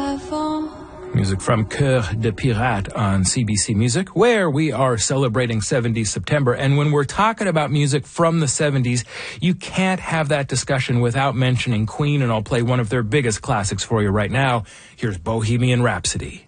Music from Coeur de Pirate on CBC Music, where we are celebrating 70s September. And when we're talking about music from the 70s, you can't have that discussion without mentioning Queen, and I'll play one of their biggest classics for you right now. Here's Bohemian Rhapsody.